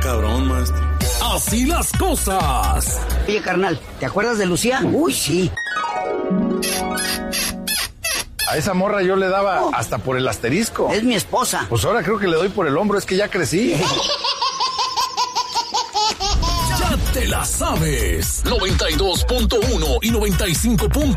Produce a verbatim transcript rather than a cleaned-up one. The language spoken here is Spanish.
cabrón, maestro. Así las cosas. Oye, carnal, ¿te acuerdas de Lucía? Uy, sí. A esa morra yo le daba oh. hasta por el asterisco. Es mi esposa. Pues ahora creo que le doy por el hombro, es que ya crecí. Ya te la sabes. noventa y dos punto uno y noventa y cinco punto uno.